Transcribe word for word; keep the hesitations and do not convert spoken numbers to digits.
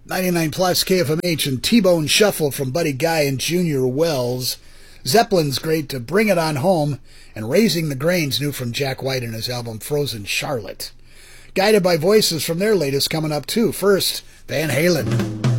ninety-nine plus K F M H and T-Bone Shuffle from Buddy Guy and Junior Wells. Zeppelin's great to Bring It On Home, and Raising the Grains, new from Jack White in his album Frozen Charlotte. Guided by Voices from their latest coming up too. First, Van Halen.